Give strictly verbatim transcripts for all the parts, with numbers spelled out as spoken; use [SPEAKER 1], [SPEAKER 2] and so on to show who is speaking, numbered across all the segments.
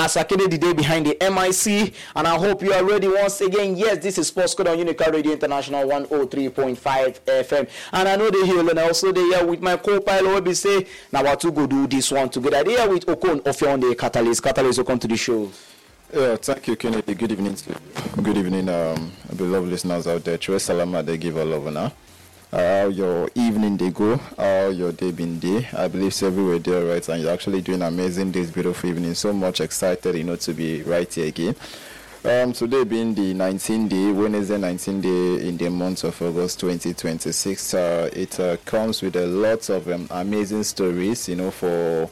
[SPEAKER 1] Nasa Kennedy Day behind the M I C, and I hope you are ready once again. Yes, this is Sports Code on Unica Radio International one oh three point five F M, and I know they here and also they here with my co-pilot. We be say now what to go do this one together. They here with Okon of your on the Catalyst. Catalyst, welcome to the show.
[SPEAKER 2] Yeah, thank you, Kennedy. Good evening, to, good evening, um, beloved listeners out there. Chwe salama, they give all over now. How your evening they go, how your day been day. I believe so everywhere there, right? And you're actually doing amazing this beautiful evening. So much excited, you know, to be right here again. Um, today being the nineteenth day, Wednesday nineteenth day in the month of August twenty twenty-six. Uh, it uh, comes with a lot of um, amazing stories, you know, for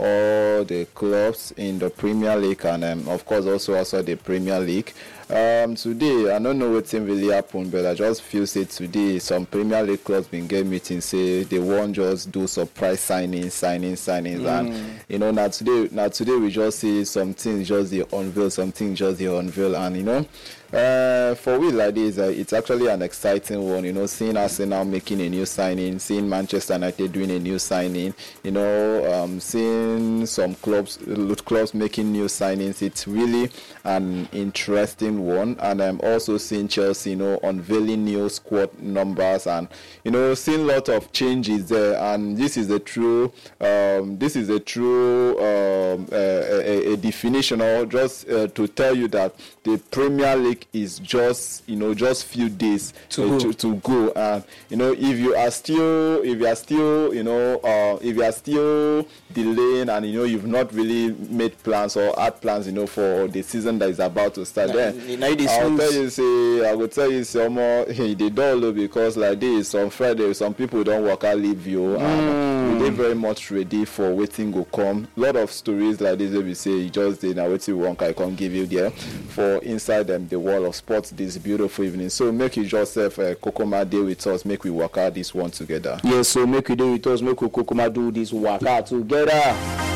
[SPEAKER 2] all the clubs in the Premier League and um, of course also outside the Premier League. Um, today, I don't know what thing really happened, but I just feel say today some Premier League clubs been get meetings say they won't just do surprise signings, signings, signings, mm. and you know now today, now today we just see some things just the unveil, some things just the unveil, and you know. Uh, for we like this, uh, it's actually an exciting one, you know, seeing Arsenal making a new signing, seeing Manchester United doing a new signing, you know, um, seeing some clubs clubs making new signings. It's really an interesting one, and I'm also seeing Chelsea, you know, unveiling new squad numbers, and you know, seeing a lot of changes there. And this is a true, um, this is a true um, uh, a, a definition, or just uh, to tell you that the Premier League is just, you know, just few days to uh, go. To, to go. And you know, if you are still, if you are still, you know, uh, if you are still delaying, and you know, you've not really made plans or had plans, you know, for the season that is about to start, now, then now I'll tell you, say, I will tell you some more. Hey, they don't know, because like this on Friday, some people don't work out leave you, mm. and they're very much ready for waiting go come. A lot of stories like this, we say, you just did now waiting one I can't give you there for inside them the world of sports this beautiful evening. So make you just have a Kokoma day with us, make we work out this one together.
[SPEAKER 1] Yes, so make you do with us, make we Kokoma do this work out together.